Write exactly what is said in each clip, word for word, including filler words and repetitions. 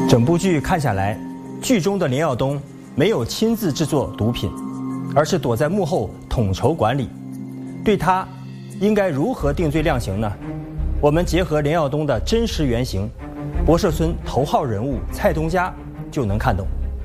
整部剧看下来，剧中的林耀东没有亲自制作毒品，而是躲在幕后统筹管理。对他应该如何定罪量刑呢？我们结合林耀东的真实原型，博社村头号人物蔡东家就能看懂。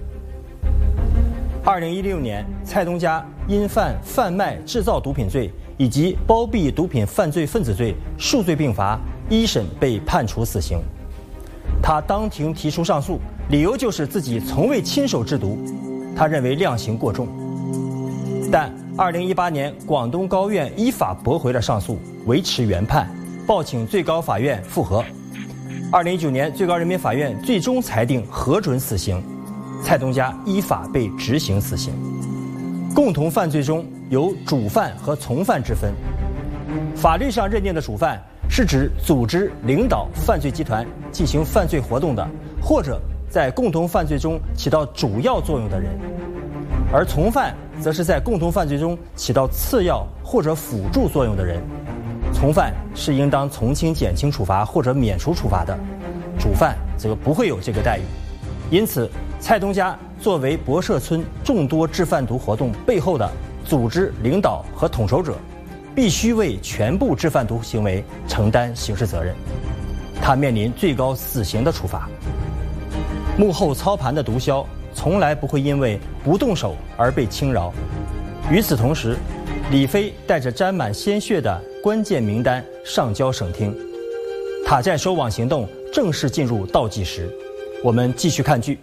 二零一六年，蔡东家因犯贩卖、制造毒品罪以及包庇毒品犯罪分子罪数罪并罚，一审被判处死刑。他当庭提出上诉，理由就是自己从未亲手制毒，他认为量刑过重。但二零一八年，广东高院依法驳回了上诉，维持原判，报请最高法院复核。二零一九年，最高人民法院最终裁定核准死刑，蔡东家依法被执行死刑。共同犯罪中有主犯和从犯之分，法律上认定的主犯是指组织、领导犯罪集团进行犯罪活动的，或者在共同犯罪中起到主要作用的人；而从犯则是在共同犯罪中起到次要或者辅助作用的人。从犯是应当从轻减轻处罚或者免除处罚的，主犯则不会有这个待遇。因此，蔡东家作为博社村众多制贩毒活动背后的组织、领导和统筹者，必须为全部制贩毒行为承担刑事责任，他面临最高死刑的处罚。幕后操盘的毒枭从来不会因为不动手而被轻饶。与此同时，李飞带着沾满鲜血的关键名单上交省厅，塔寨收网行动正式进入倒计时。我们继续看剧。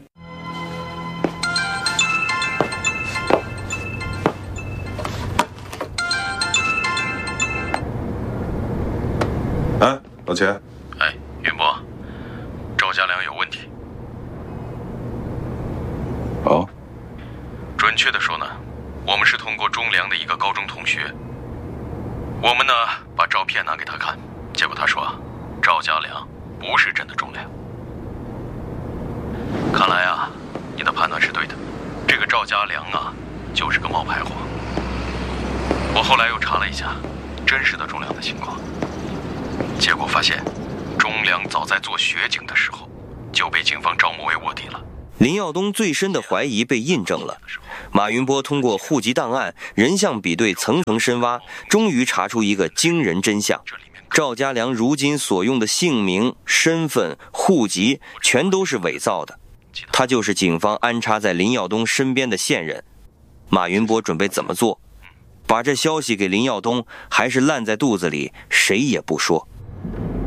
哎，老钱。 哎，云博，赵家良有问题。 哦， 准确的说呢，我们是通过钟良的一个高中同学，我们呢把照片拿给他看，结果他说赵家良不是真的钟良。看来啊，你的判断是对的，这个赵家良啊就是个冒牌货。我后来又查了一下真实的钟良的情况，结果发现钟良早在做血警的时候就被警方招募为卧底了。 林耀东最深的怀疑被印证了。马云波通过户籍档案、人像比对层层深挖，终于查出一个惊人真相：赵家良如今所用的姓名、身份、户籍全都是伪造的，他就是警方安插在林耀东身边的线人。马云波准备怎么做？把这消息给林耀东，还是烂在肚子里，谁也不说。